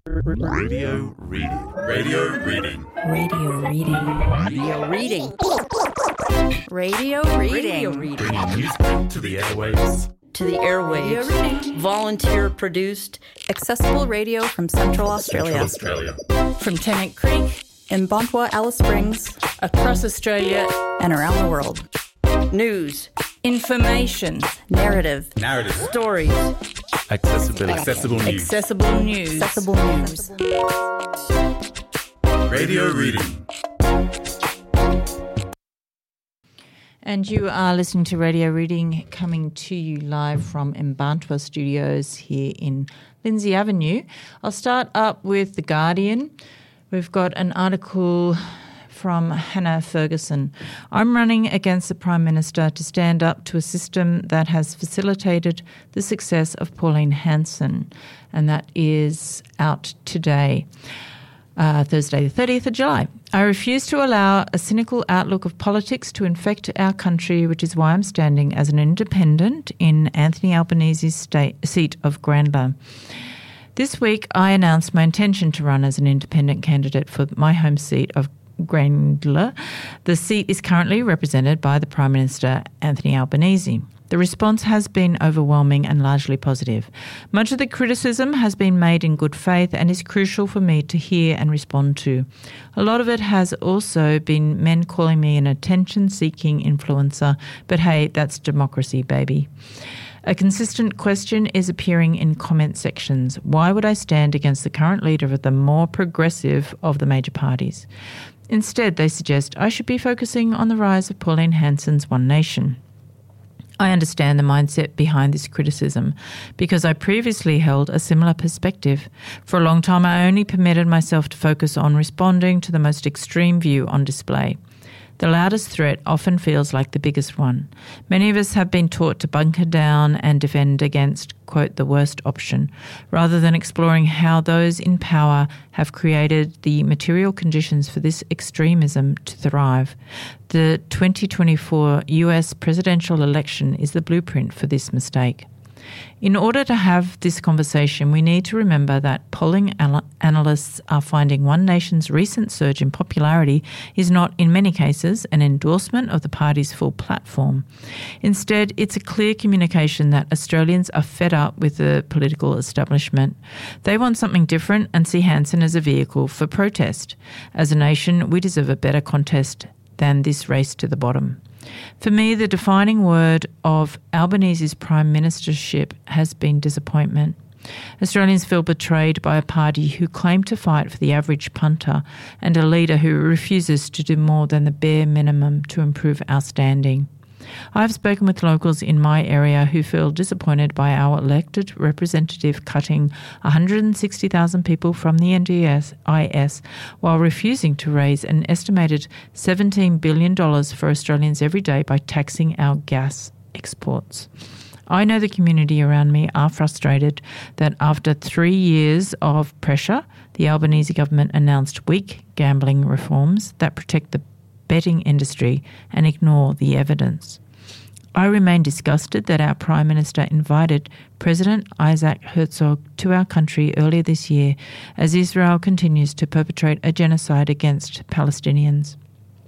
Radio reading. Radio reading. Radio reading. Radio reading. Radio reading. Bringing music to the airwaves. To the airwaves. Volunteer produced. Accessible radio from Central Australia. From Tennant Creek. In Bontwa, Alice Springs. Across Australia. And around the world. News. Information. Narrative. Stories. Accessible news. Accessible news. Accessible news. Radio reading. And you are listening to Radio Reading, coming to you live from Mbantwa Studios here in Lindsay Avenue. I'll start up with The Guardian. We've got an article from Hannah Ferguson. I'm running against the Prime Minister to stand up to a system that has facilitated the success of Pauline Hanson, and that is out today, Thursday the 30th of July. I refuse to allow a cynical outlook of politics to infect our country, which is why I'm standing as an independent in Anthony Albanese's seat of Grayndler. This week, I announced my intention to run as an independent candidate for my home seat of Grayndler. The seat is currently represented by the Prime Minister, Anthony Albanese. The response has been overwhelming and largely positive. Much of the criticism has been made in good faith and is crucial for me to hear and respond to. A lot of it has also been men calling me an attention-seeking influencer, but hey, that's democracy, baby. A consistent question is appearing in comment sections. Why would I stand against the current leader of the more progressive of the major parties? Instead, they suggest I should be focusing on the rise of Pauline Hanson's One Nation. I understand the mindset behind this criticism because I previously held a similar perspective. For a long time, I only permitted myself to focus on responding to the most extreme view on display. The loudest threat often feels like the biggest one. Many of us have been taught to bunker down and defend against, quote, the worst option, rather than exploring how those in power have created the material conditions for this extremism to thrive. The 2024 US presidential election is the blueprint for this mistake. In order to have this conversation, we need to remember that polling analysts are finding One Nation's recent surge in popularity is not, in many cases, an endorsement of the party's full platform. Instead, it's a clear communication that Australians are fed up with the political establishment. They want something different and see Hanson as a vehicle for protest. As a nation, we deserve a better contest than this race to the bottom. For me, the defining word of Albanese's prime ministership has been disappointment. Australians feel betrayed by a party who claim to fight for the average punter and a leader who refuses to do more than the bare minimum to improve our standing. I have spoken with locals in my area who feel disappointed by our elected representative cutting 160,000 people from the NDIS while refusing to raise an estimated $17 billion for Australians every day by taxing our gas exports. I know the community around me are frustrated that after 3 years of pressure, the Albanese government announced weak gambling reforms that protect the betting industry and ignore the evidence. I remain disgusted that our Prime Minister invited President Isaac Herzog to our country earlier this year as Israel continues to perpetrate a genocide against Palestinians.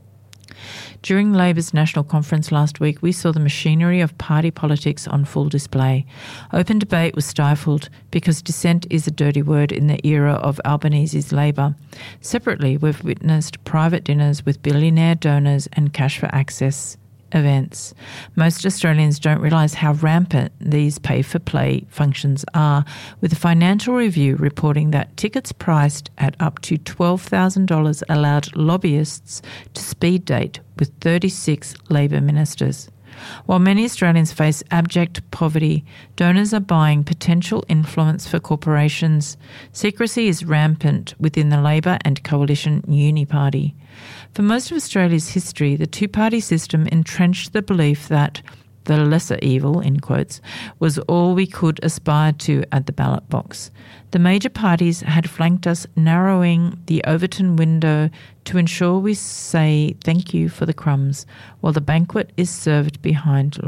During Labor's national conference last week, we saw the machinery of party politics on full display. Open debate was stifled because dissent is a dirty word in the era of Albanese's Labor. Separately, we've witnessed private dinners with billionaire donors and cash for access events. Most Australians don't realise how rampant these pay-for-play functions are, with the Financial Review reporting that tickets priced at up to $12,000 allowed lobbyists to speed date with 36 Labor ministers. While many Australians face abject poverty, donors are buying potential influence for corporations. Secrecy is rampant within the Labor and Coalition Uni Party. For most of Australia's history, the two-party system entrenched the belief that the lesser evil, in quotes, was all we could aspire to at the ballot box. The major parties had flanked us, narrowing the Overton window to ensure we say thank you for the crumbs, while the banquet is served behind locked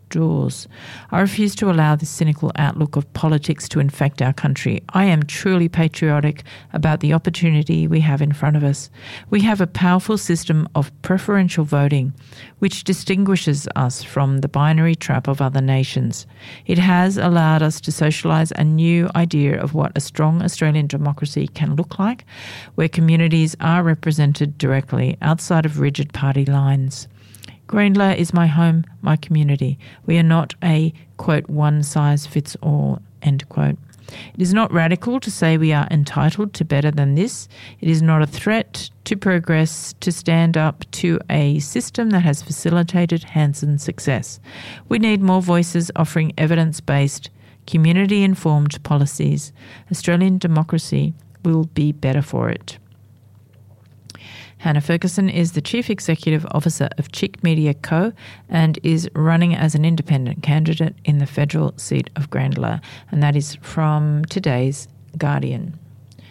doors. I refuse to allow this cynical outlook of politics to infect our country. I am truly patriotic about the opportunity we have in front of us. We have a powerful system of preferential voting, which distinguishes us from the binary trap of other nations. It has allowed us to socialise a new idea of what a strong Australian democracy can look like, where communities are represented directly outside of rigid party lines. Grayndler is my home, my community. We are not a, quote, one-size-fits-all, end quote. It is not radical to say we are entitled to better than this. It is not a threat to progress to stand up to a system that has facilitated Hansen's success. We need more voices offering evidence-based, community-informed policies. Australian democracy will be better for it. Hannah Ferguson is the Chief Executive Officer of Chick Media Co. and is running as an independent candidate in the federal seat of Grayndler, and that is from today's Guardian.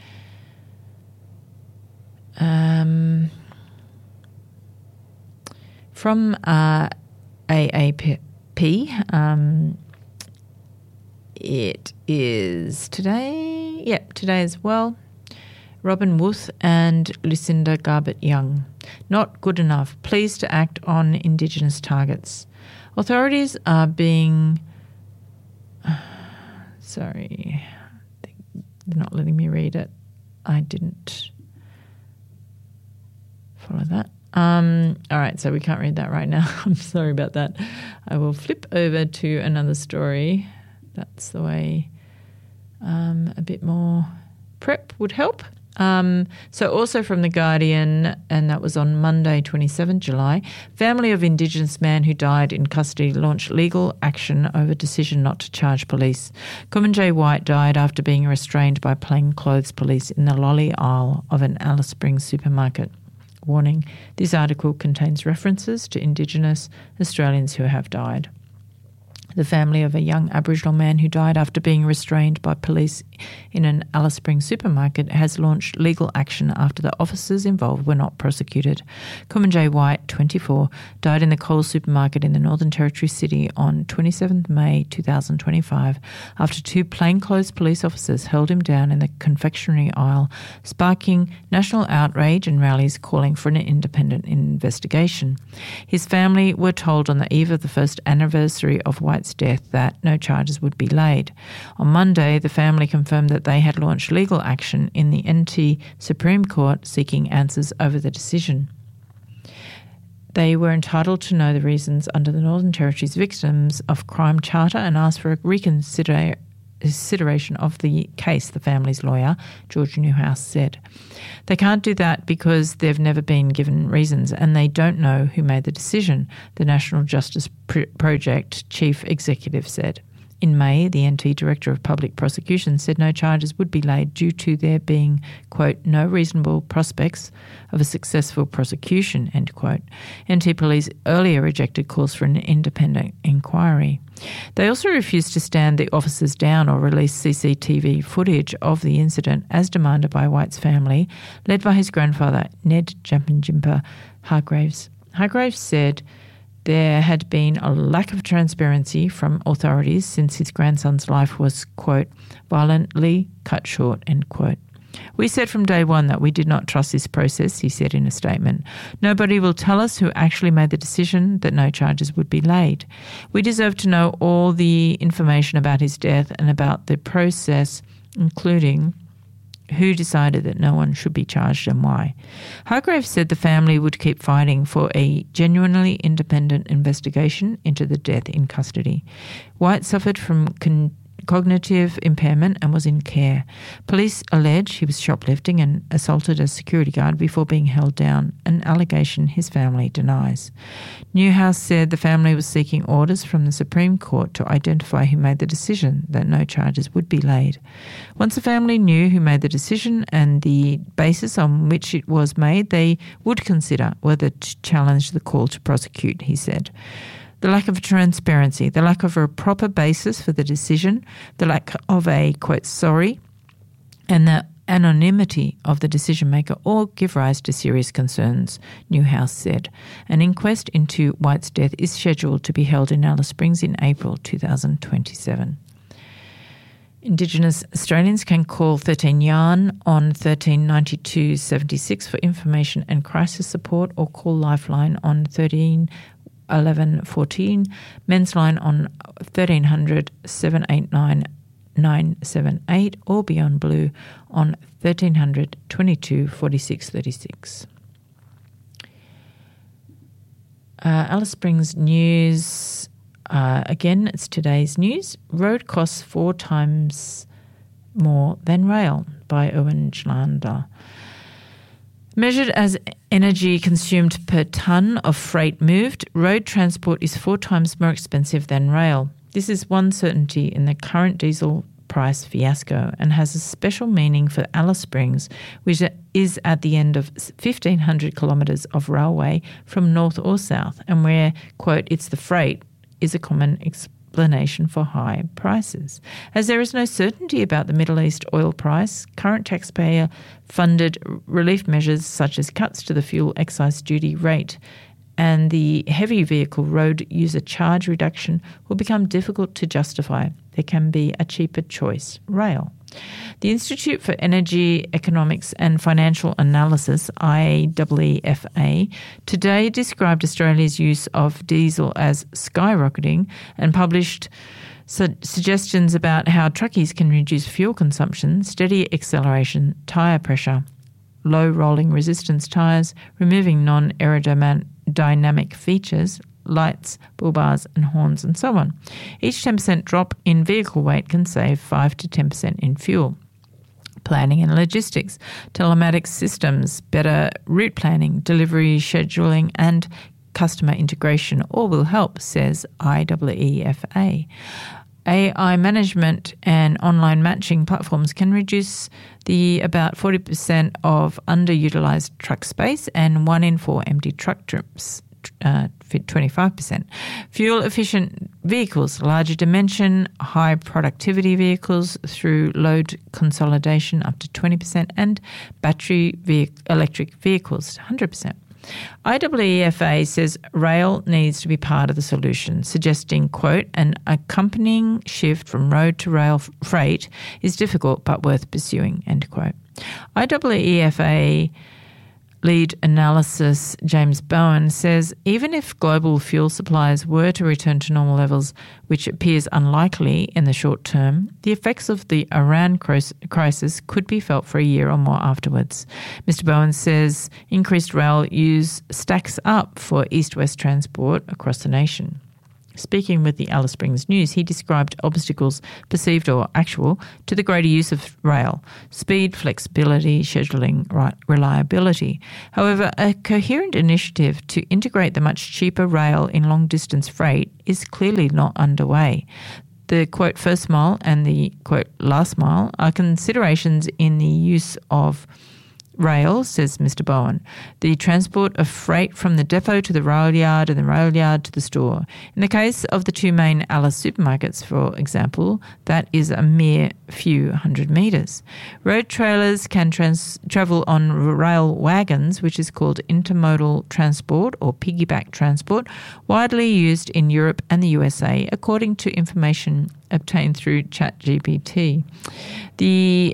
From AAP, it is today. Yep, today as well. Robin Wooth and Lucinda Garbutt-Young. Not good enough. Pleased to act on Indigenous targets. Authorities are being... Sorry. They're not letting me read it. I didn't follow that. All right, so we can't read that right now. I'm sorry about that. I will flip over to another story. That's the way a bit more prep would help. So also from The Guardian, and that was on Monday, 27 July, family of Indigenous man who died in custody launched legal action over decision not to charge police. Kumanjay White died after being restrained by plainclothes police in the lolly aisle of an Alice Springs supermarket. Warning, this article contains references to Indigenous Australians who have died. The family of a young Aboriginal man who died after being restrained by police in an Alice Springs supermarket has launched legal action after the officers involved were not prosecuted. Kumanjay White, 24, died in the Coles supermarket in the Northern Territory City on 27 May 2025 after two plainclothes police officers held him down in the confectionery aisle, sparking national outrage and rallies calling for an independent investigation. His family were told on the eve of the first anniversary of White's death that no charges would be laid. On Monday, the family confirmed that they had launched legal action in the NT Supreme Court seeking answers over the decision. They were entitled to know the reasons under the Northern Territory's Victims of Crime Charter and asked for a reconsideration of the case, the family's lawyer, George Newhouse, said. They can't do that because they've never been given reasons and they don't know who made the decision, the National Justice Project chief executive said. In May, the NT Director of Public Prosecution said no charges would be laid due to there being, quote, no reasonable prospects of a successful prosecution, end quote. NT Police earlier rejected calls for an independent inquiry. They also refused to stand the officers down or release CCTV footage of the incident as demanded by White's family, led by his grandfather, Ned Jampinjimpa Hargraves. Hargraves said there had been a lack of transparency from authorities since his grandson's life was, quote, violently cut short, end quote. We said from day one that we did not trust this process, he said in a statement. Nobody will tell us who actually made the decision that no charges would be laid. We deserve to know all the information about his death and about the process, including who decided that no one should be charged and why. Hargraves said the family would keep fighting for a genuinely independent investigation into the death in custody. White suffered from cognitive impairment and was in care. Police allege he was shoplifting and assaulted a security guard before being held down, an allegation his family denies. Newhouse said the family was seeking orders from the Supreme Court to identify who made the decision that no charges would be laid. Once the family knew who made the decision and the basis on which it was made, they would consider whether to challenge the call to prosecute, he said. The lack of transparency, the lack of a proper basis for the decision, the lack of a, quote, sorry, and the anonymity of the decision maker or give rise to serious concerns, Newhouse said. An inquest into White's death is scheduled to be held in Alice Springs in April 2027. Indigenous Australians can call 13 Yarn on 13 92 76 for information and crisis support, or call Lifeline on 13 11 14, Men's Line on 1300 789 978, or Beyond Blue on 1300 22 46 36. Alice Springs news. Again, it's today's news. Road costs 4 times more than rail, by Owen Schlander. Measured as energy consumed per tonne of freight moved, road transport is 4 times more expensive than rail. This is one certainty in the current diesel price fiasco and has a special meaning for Alice Springs, which is at the end of 1,500 kilometres of railway from north or south, and where, quote, it's the freight is a common explanation for high prices. As there is no certainty about the Middle East oil price, current taxpayer-funded relief measures such as cuts to the fuel excise duty rate and the heavy vehicle road user charge reduction will become difficult to justify. There can be a cheaper choice, rail. The Institute for Energy Economics and Financial Analysis, IEEFA, today described Australia's use of diesel as skyrocketing and published suggestions about how truckies can reduce fuel consumption, steady acceleration, tyre pressure, low rolling resistance tyres, removing non-aerodynamic features, lights, bull bars and horns and so on. Each 10% drop in vehicle weight can save 5 to 10% in fuel. Planning and logistics, telematics systems, better route planning, delivery scheduling and customer integration all will help, says IEEFA. AI management and online matching platforms can reduce the about 40% of underutilised truck space and 1 in 4 empty truck trips. 25%. Fuel-efficient vehicles, larger dimension, high productivity vehicles through load consolidation up to 20%, and battery electric vehicles 100%. IEEFA says rail needs to be part of the solution, suggesting, quote, an accompanying shift from road to rail freight is difficult but worth pursuing, end quote. IEEFA lead analysis James Bowen says even if global fuel supplies were to return to normal levels, which appears unlikely in the short term, the effects of the Iran crisis could be felt for a year or more afterwards. Mr. Bowen says increased rail use stacks up for east-west transport across the nation. Speaking with the Alice Springs News, he described obstacles, perceived or actual, to the greater use of rail: speed, flexibility, scheduling, reliability. However, a coherent initiative to integrate the much cheaper rail in long-distance freight is clearly not underway. The, quote, first mile and the, quote, last mile are considerations in the use of rail, says Mr. Bowen. The transport of freight from the depot to the rail yard and the rail yard to the store. In the case of the 2 main Alice supermarkets, for example, that is a mere few hundred metres. Road trailers can travel on rail wagons, which is called intermodal transport or piggyback transport, widely used in Europe and the USA, according to information obtained through ChatGPT. The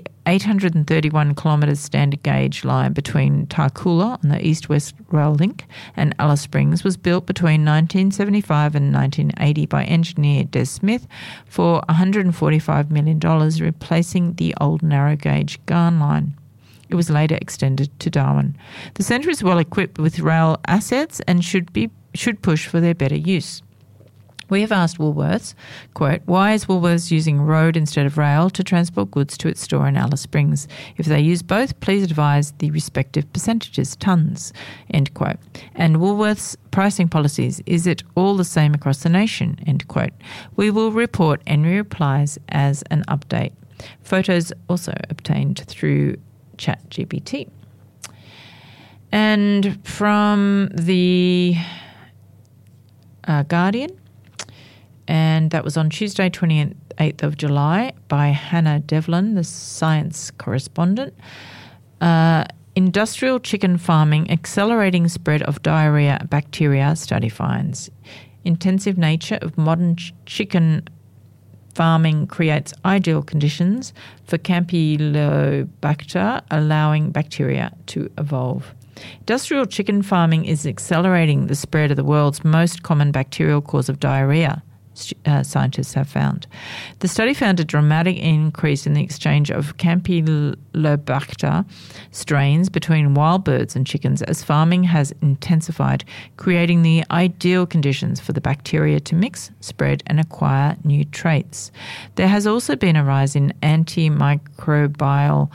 831 kilometre standard gauge line between Tarcoola on the east-west rail link and Alice Springs was built between 1975 and 1980 by engineer Des Smith for $145 million, replacing the old narrow gauge Garn line. It was later extended to Darwin. The centre is well equipped with rail assets and should push for their better use. We have asked Woolworths, quote, why is Woolworths using road instead of rail to transport goods to its store in Alice Springs? If they use both, please advise the respective percentages, tonnes, end quote. And Woolworths' pricing policies, is it all the same across the nation, end quote. We will report any replies as an update. Photos also obtained through ChatGPT. And from the Guardian, and that was on Tuesday, 20th 8th of July by Hannah Devlin, the science correspondent. Industrial chicken farming accelerating spread of diarrhea bacteria, study finds. Intensive nature of modern chicken farming creates ideal conditions for Campylobacter, allowing bacteria to evolve. Industrial chicken farming is accelerating the spread of the world's most common bacterial cause of diarrhea, scientists have found. The study found a dramatic increase in the exchange of Campylobacter strains between wild birds and chickens as farming has intensified, creating the ideal conditions for the bacteria to mix, spread, and acquire new traits. There has also been a rise in antimicrobial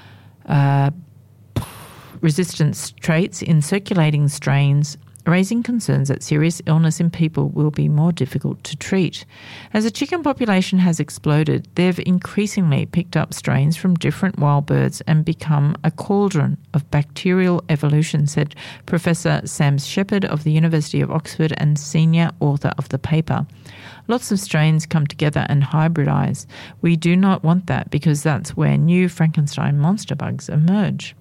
resistance traits in circulating strains, raising concerns that serious illness in people will be more difficult to treat. As the chicken population has exploded, they've increasingly picked up strains from different wild birds and become a cauldron of bacterial evolution, said Professor Sam Shepherd of the University of Oxford and senior author of the paper. Lots of strains come together and hybridize. We do not want that because that's where new Frankenstein monster bugs emerge.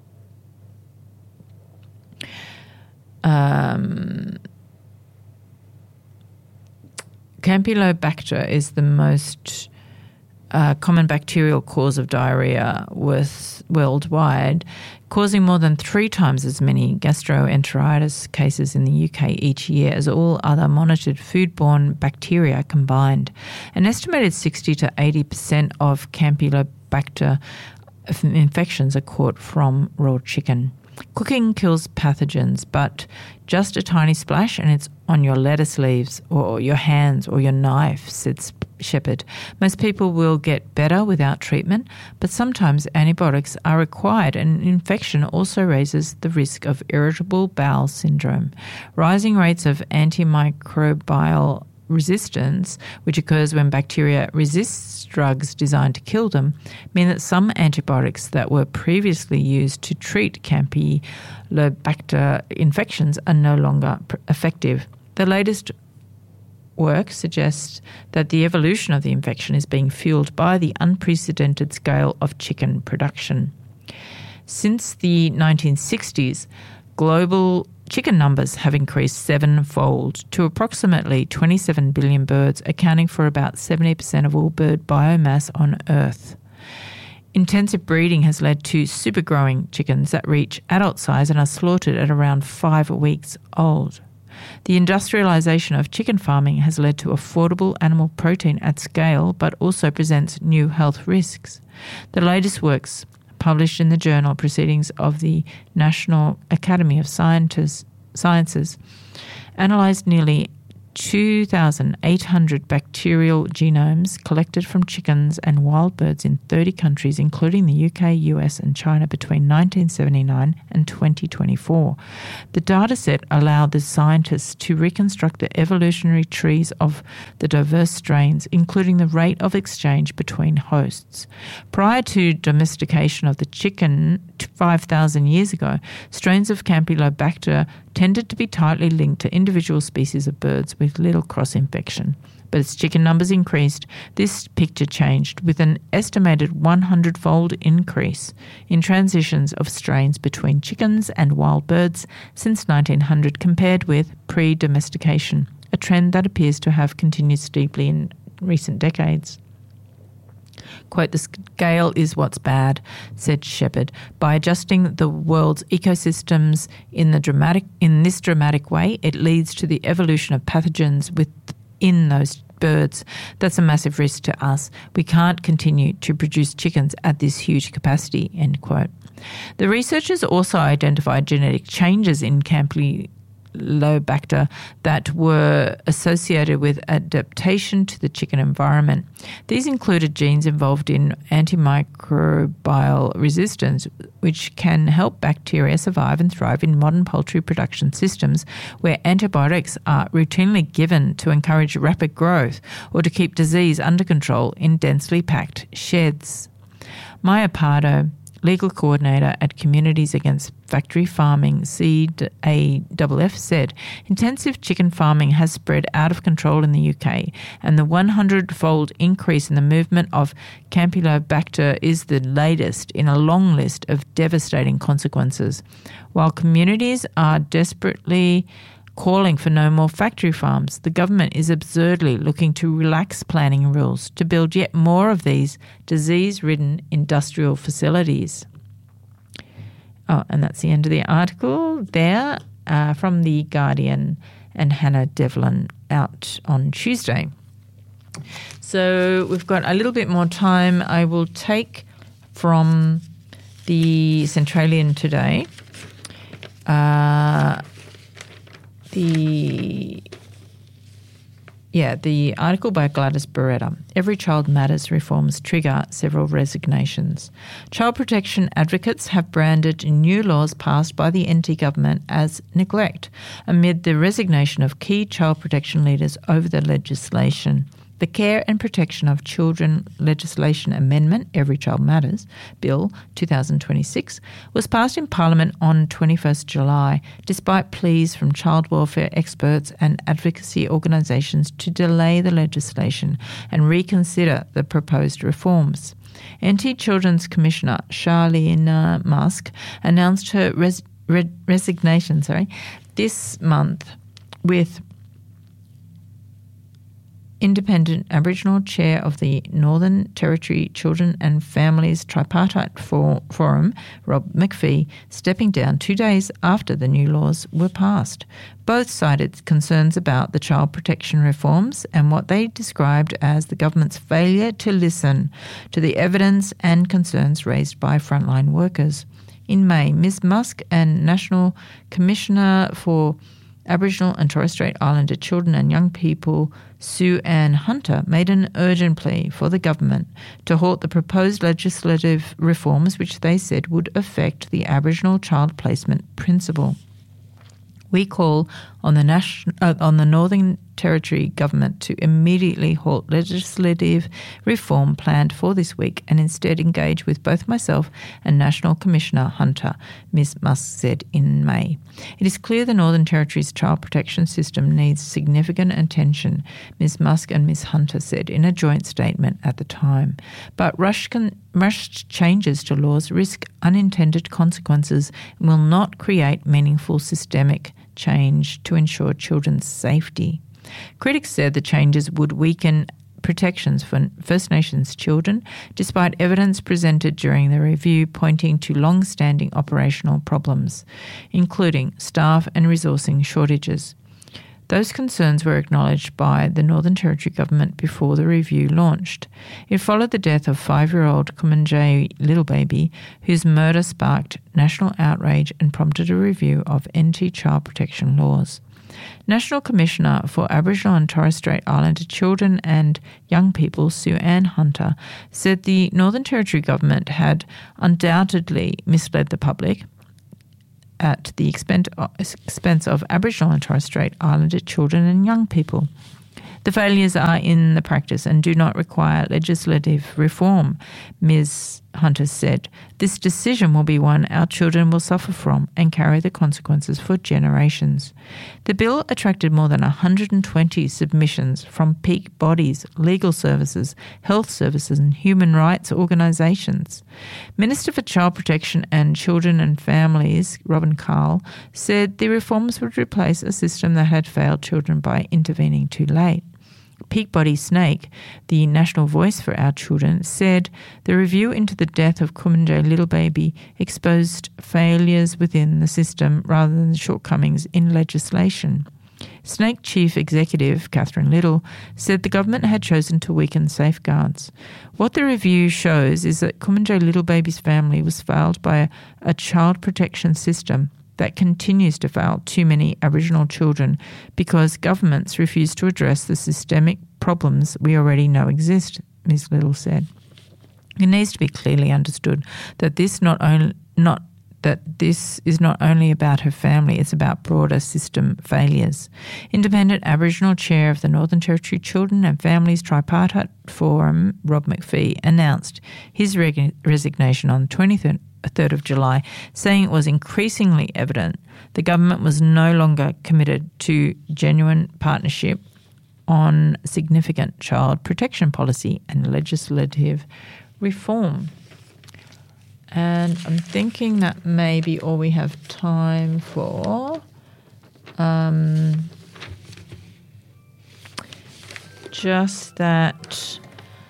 Campylobacter is the most common bacterial cause of diarrhea worldwide, causing more than 3 times as many gastroenteritis cases in the UK each year as all other monitored foodborne bacteria combined. An estimated 60 to 80% of Campylobacter infections are caught from raw chicken. Cooking kills pathogens, but just a tiny splash and it's on your lettuce leaves or your hands or your knife, said Shepherd. Most people will get better without treatment, but sometimes antibiotics are required, and infection also raises the risk of irritable bowel syndrome. Rising rates of antimicrobial resistance, which occurs when bacteria resists drugs designed to kill them, mean that some antibiotics that were previously used to treat Campylobacter infections are no longer effective. The latest work suggests that the evolution of the infection is being fueled by the unprecedented scale of chicken production. Since the 1960s, global chicken numbers have increased 7-fold to approximately 27 billion birds, accounting for about 70% of all bird biomass on Earth. Intensive breeding has led to super-growing chickens that reach adult size and are slaughtered at around 5 weeks old. The industrialization of chicken farming has led to affordable animal protein at scale, but also presents new health risks. The latest works published in the journal Proceedings of the National Academy of Sciences, analysed nearly 2,800 bacterial genomes collected from chickens and wild birds in 30 countries, including the UK, US and China between 1979 and 2024. The dataset allowed the scientists to reconstruct the evolutionary trees of the diverse strains, including the rate of exchange between hosts. Prior to domestication of the chicken 5,000 years ago, strains of Campylobacter tended to be tightly linked to individual species of birds with little cross-infection. But as chicken numbers increased, this picture changed, with an estimated 100-fold increase in transitions of strains between chickens and wild birds since 1900 compared with pre-domestication, a trend that appears to have continued steeply in recent decades. Quote, "The scale is what's bad," said Shepherd. "By adjusting the world's ecosystems in this dramatic way, it leads to the evolution of pathogens within those birds. That's a massive risk to us. We can't continue to produce chickens at this huge capacity," end quote. The researchers also identified genetic changes in Campylobacter that were associated with adaptation to the chicken environment. These included genes involved in antimicrobial resistance, which can help bacteria survive and thrive in modern poultry production systems where antibiotics are routinely given to encourage rapid growth or to keep disease under control in densely packed sheds. Maya Pardo, legal coordinator at Communities Against Factory Farming, CAFF, said, intensive chicken farming has spread out of control in the UK, and the 100-fold increase in the movement of Campylobacter is the latest in a long list of devastating consequences. While communities are desperately calling for no more factory farms, the government is absurdly looking to relax planning rules to build yet more of these disease-ridden industrial facilities. Oh, and that's the end of the article there from The Guardian and Hannah Devlin out on Tuesday. So we've got a little bit more time. I will take from the Centralian today the article by Gladys Beretta. Every Child Matters reforms trigger several resignations. Child protection advocates have branded new laws passed by the NT government as neglect amid the resignation of key child protection leaders over the legislation. The Care and Protection of Children Legislation Amendment, Every Child Matters, Bill 2026, was passed in Parliament on 21st July, despite pleas from child welfare experts and advocacy organisations to delay the legislation and reconsider the proposed reforms. NT Children's Commissioner Charlene Musk announced her resignation this month, with Independent Aboriginal Chair of the Northern Territory Children and Families Tripartite Forum, Rob McPhee, stepping down 2 days after the new laws were passed. Both cited concerns about the child protection reforms and what they described as the government's failure to listen to the evidence and concerns raised by frontline workers. In May, Ms Musk and National Commissioner for Aboriginal and Torres Strait Islander Children and Young People, Sue Ann Hunter, made an urgent plea for the government to halt the proposed legislative reforms which they said would affect the Aboriginal child placement principle. We call on the Northern Territory government to immediately halt legislative reform planned for this week and instead engage with both myself and National Commissioner Hunter, Ms Musk said in May. It is clear the Northern Territory's child protection system needs significant attention, Ms Musk and Ms Hunter said in a joint statement at the time. But rushed changes to laws risk unintended consequences and will not create meaningful systemic change to ensure children's safety. Critics said the changes would weaken protections for First Nations children, despite evidence presented during the review pointing to long-standing operational problems, including staff and resourcing shortages. Those concerns were acknowledged by the Northern Territory government before the review launched. It followed the death of 5-year-old Kumanjayi Littlebaby, whose murder sparked national outrage and prompted a review of NT child protection laws. National Commissioner for Aboriginal and Torres Strait Islander Children and Young People, Sue Ann Hunter, said the Northern Territory government had undoubtedly misled the public at the expense of Aboriginal and Torres Strait Islander children and young people. The failures are in the practice and do not require legislative reform, Ms Hunter said. This decision will be one our children will suffer from and carry the consequences for generations. The bill attracted more than 120 submissions from peak bodies, legal services, health services and human rights organisations. Minister for Child Protection and Children and Families, Robin Carl, said the reforms would replace a system that had failed children by intervening too late. Peak Body Snake, the national voice for our children, said the review into the death of Kumanjayi Littlebaby exposed failures within the system rather than shortcomings in legislation. Snake Chief Executive Catherine Little said the government had chosen to weaken safeguards. What the review shows is that Kumanjayi Littlebaby's family was failed by a child protection system that continues to fail too many Aboriginal children because governments refuse to address the systemic problems we already know exist, Ms Little said. It needs to be clearly understood that this is not only about her family, it's about broader system failures. Independent Aboriginal Chair of the Northern Territory Children and Families Tripartite Forum, Rob McPhee, announced his resignation on 23rd 3rd of July, saying it was increasingly evident the government was no longer committed to genuine partnership on significant child protection policy and legislative reform. And I'm thinking that may be all we have time for. Just that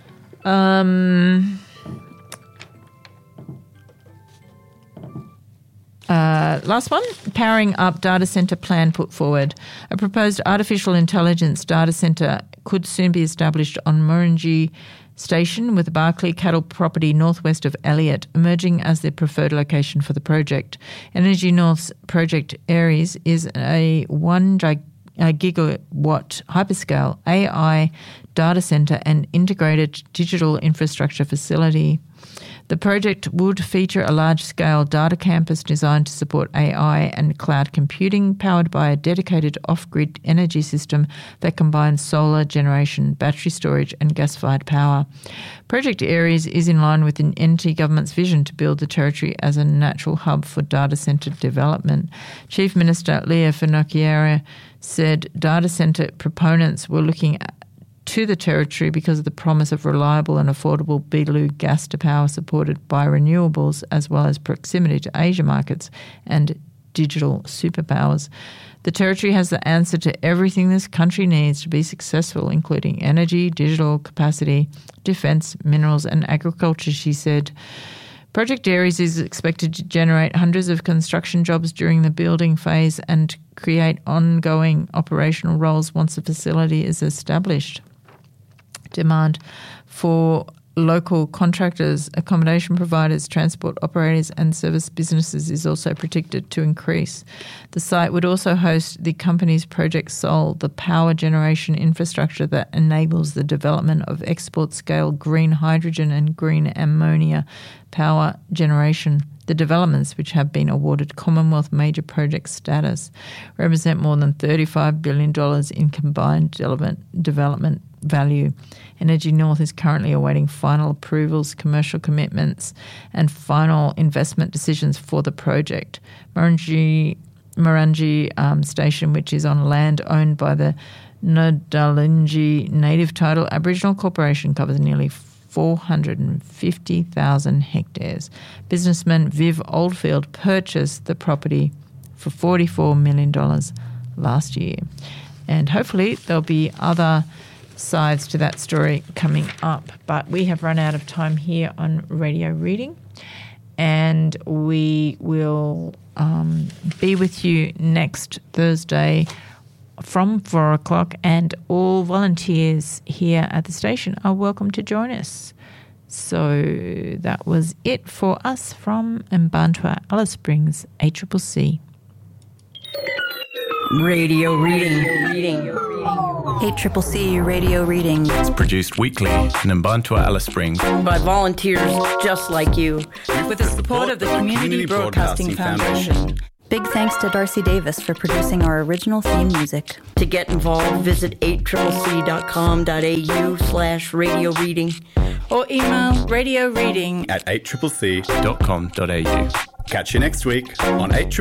last one, powering up data centre plan put forward. A proposed artificial intelligence data centre could soon be established on Murrumbidgee Station with the Barclay Cattle property northwest of Elliott, emerging as the preferred location for the project. Energy North's Project Aries is a 1 gigawatt hyperscale AI data centre and integrated digital infrastructure facility. The project would feature a large-scale data campus designed to support AI and cloud computing, powered by a dedicated off-grid energy system that combines solar generation, battery storage and gas-fired power. Project Aries is in line with the NT government's vision to build the territory as a natural hub for data centre development. Chief Minister Leah Finocchiaro said data centre proponents were looking to the territory because of the promise of reliable and affordable Beetaloo gas to power supported by renewables, as well as proximity to Asia markets and digital superpowers. The territory has the answer to everything this country needs to be successful, including energy, digital capacity, defence, minerals and agriculture, she said. Project Aries is expected to generate hundreds of construction jobs during the building phase and create ongoing operational roles once the facility is established. Demand for local contractors, accommodation providers, transport operators and service businesses is also predicted to increase. The site would also host the company's Project Sol, the power generation infrastructure that enables the development of export-scale green hydrogen and green ammonia power generation. The developments, which have been awarded Commonwealth Major Project status, represent more than $35 billion in combined development value. Energy North is currently awaiting final approvals, commercial commitments and final investment decisions for the project. Murrumbidgee Station, which is on land owned by the Nodalungi Native Title Aboriginal Corporation, covers nearly 450,000 hectares. Businessman Viv Oldfield purchased the property for $44 million last year. And hopefully there'll be other sides to that story coming up. But we have run out of time here on Radio Reading, and we will be with you next Thursday from 4 o'clock, and all volunteers here at the station are welcome to join us. So that was it for us from Mbantua, Alice Springs, ACCC. Radio Reading. ACCC Radio Reading. It's produced weekly in Mbantua, Alice Springs. By volunteers just like you. With the support of the Community Broadcasting Foundation. Big thanks to Darcy Davis for producing our original theme music. To get involved, visit 8ccc.com.au/radio reading. Or email radioreading at 8ccc.com.au. Catch you next week on 8